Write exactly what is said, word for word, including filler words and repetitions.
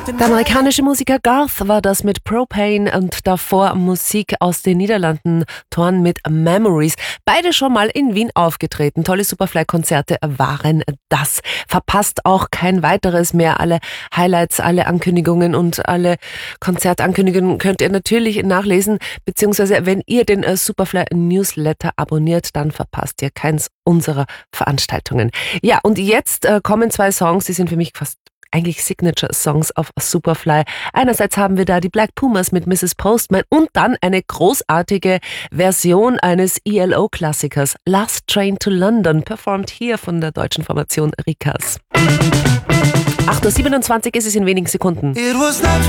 Der amerikanische Musiker Garth war das mit Propane und davor Musik aus den Niederlanden, Thorn mit Memories. Beide schon mal in Wien aufgetreten. Tolle Superfly-Konzerte waren das. Verpasst auch kein weiteres mehr. Alle Highlights, alle Ankündigungen und alle Konzertankündigungen könnt ihr natürlich nachlesen. Beziehungsweise wenn ihr den Superfly Newsletter abonniert, dann verpasst ihr keins unserer Veranstaltungen. Ja, und jetzt äh, kommen zwei Songs, die sind für mich fast eigentlich Signature-Songs auf Superfly. Einerseits haben wir da die Black Pumas mit Missus Postman und dann eine großartige Version eines E L O-Klassikers, Last Train to London, performt hier von der deutschen Formation Rikas. acht Uhr siebenundzwanzig ist es in wenigen Sekunden. It was not